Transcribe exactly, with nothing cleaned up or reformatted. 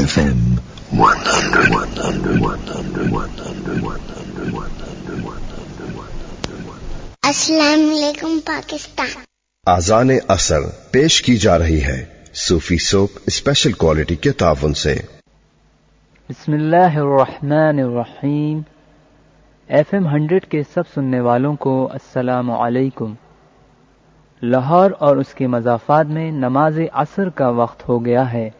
F M one hundred, one hundred, one hundred, one hundred, one hundred, one hundred. अस्सलाम वालेकुम पाकिस्तान। आज़ान असर पेश की जा रही है सूफी सोप स्पेशल क्वालिटी के ताउन से। बिस्मिल्लाहिर्रहमानिर्रहीम। एफ एम हंड्रेड के सब सुनने वालों को अस्सलामु अलैकुम। लाहौर और उसके मज़ाफ़ात में नमाज असर का वक्त हो गया है।